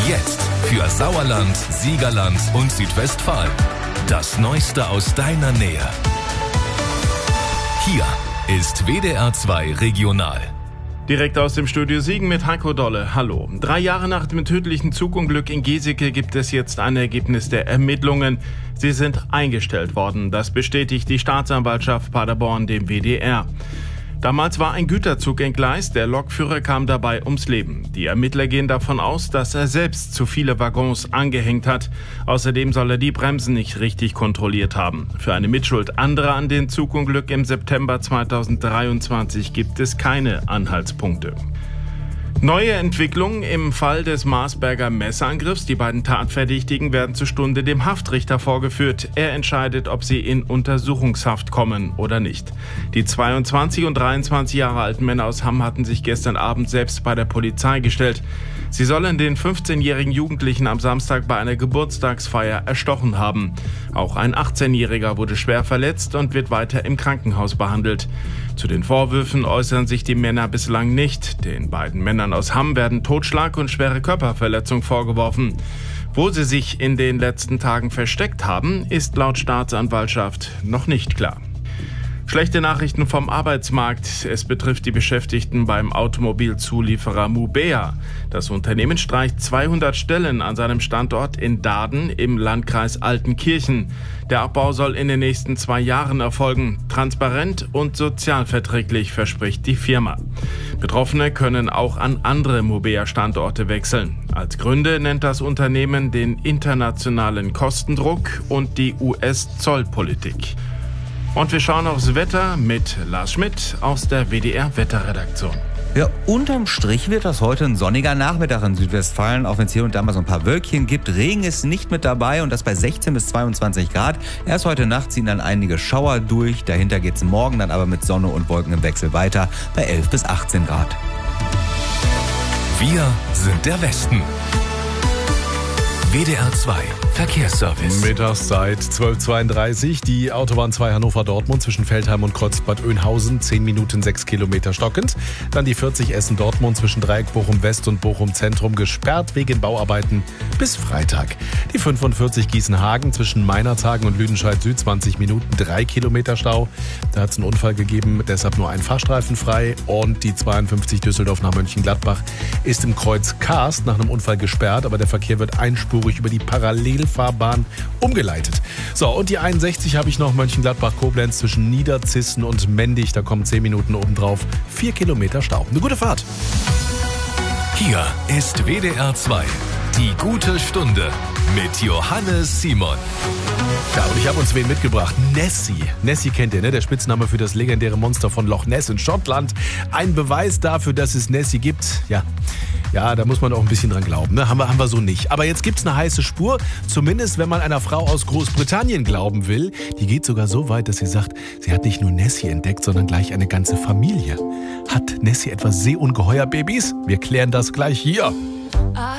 Jetzt für Sauerland, Siegerland und Südwestfalen. Das Neueste aus deiner Nähe. Hier ist WDR 2 Regional. Direkt aus dem Studio Siegen mit Heiko Dolle. Hallo. 3 Jahre nach dem tödlichen Zugunglück in Geseke gibt es jetzt ein Ergebnis der Ermittlungen. Sie sind eingestellt worden. Das bestätigt die Staatsanwaltschaft Paderborn dem WDR. Damals war ein Güterzug entgleist, der Lokführer kam dabei ums Leben. Die Ermittler gehen davon aus, dass er selbst zu viele Waggons angehängt hat. Außerdem soll er die Bremsen nicht richtig kontrolliert haben. Für eine Mitschuld anderer an dem Zugunglück im September 2023 gibt es keine Anhaltspunkte. Neue Entwicklungen im Fall des Marsberger Messerangriffs. Die beiden Tatverdächtigen werden zur Stunde dem Haftrichter vorgeführt. Er entscheidet, ob sie in Untersuchungshaft kommen oder nicht. Die 22 und 23 Jahre alten Männer aus Hamm hatten sich gestern Abend selbst bei der Polizei gestellt. Sie sollen den 15-jährigen Jugendlichen am Samstag bei einer Geburtstagsfeier erstochen haben. Auch ein 18-Jähriger wurde schwer verletzt und wird weiter im Krankenhaus behandelt. Zu den Vorwürfen äußern sich die Männer bislang nicht. Den beiden Männern aus Hamm werden Totschlag und schwere Körperverletzung vorgeworfen. Wo sie sich in den letzten Tagen versteckt haben, ist laut Staatsanwaltschaft noch nicht klar. Schlechte Nachrichten vom Arbeitsmarkt. Es betrifft die Beschäftigten beim Automobilzulieferer Mubea. Das Unternehmen streicht 200 Stellen an seinem Standort in Daaden im Landkreis Altenkirchen. Der Abbau soll in den nächsten 2 Jahren erfolgen. Transparent und sozialverträglich, verspricht die Firma. Betroffene können auch an andere Mubea-Standorte wechseln. Als Gründe nennt das Unternehmen den internationalen Kostendruck und die US-Zollpolitik. Und wir schauen aufs Wetter mit Lars Schmidt aus der WDR-Wetterredaktion. Ja, unterm Strich wird das heute ein sonniger Nachmittag in Südwestfalen, auch wenn es hier und da mal so ein paar Wölkchen gibt. Regen ist nicht mit dabei und das bei 16 bis 22 Grad. Erst heute Nacht ziehen dann einige Schauer durch. Dahinter geht es morgen dann aber mit Sonne und Wolken im Wechsel weiter bei 11 bis 18 Grad. Wir sind der Westen. WDR 2 Verkehrsservice. Mittagszeit 12:32. Die Autobahn 2 Hannover-Dortmund zwischen Veltheim und Kreuzbad Oeynhausen 10 Minuten 6 Kilometer stockend. Dann die 40 Essen-Dortmund zwischen Dreieck Bochum-West und Bochum-Zentrum gesperrt wegen Bauarbeiten bis Freitag. Die 45 Gießen-Hagen zwischen Meinerzhagen und Lüdenscheid-Süd 20 Minuten 3 Kilometer Stau. Da hat es einen Unfall gegeben, deshalb nur ein Fahrstreifen frei. Und die 52 Düsseldorf nach Mönchengladbach ist im Kreuz Karst nach einem Unfall gesperrt, aber der Verkehr wird einspurig über die Parallelfahrbahn umgeleitet. So, und die 61 habe ich noch, Mönchengladbach-Koblenz zwischen Niederzissen und Mendig. Da kommen 10 Minuten obendrauf, 4 Kilometer Stau. Eine gute Fahrt. Hier ist WDR 2, die gute Stunde mit Johannes Simon. Ja, und ich habe uns wen mitgebracht. Nessie. Nessie kennt ihr, ne? Der Spitzname für das legendäre Monster von Loch Ness in Schottland. Ein Beweis dafür, dass es Nessie gibt. Ja, da muss man auch ein bisschen dran glauben. Ne? Haben wir so nicht. Aber jetzt gibt's eine heiße Spur. Zumindest, wenn man einer Frau aus Großbritannien glauben will. Die geht sogar so weit, dass sie sagt, sie hat nicht nur Nessie entdeckt, sondern gleich eine ganze Familie. Hat Nessie etwa Seeungeheuer-Babys? Wir klären das gleich hier.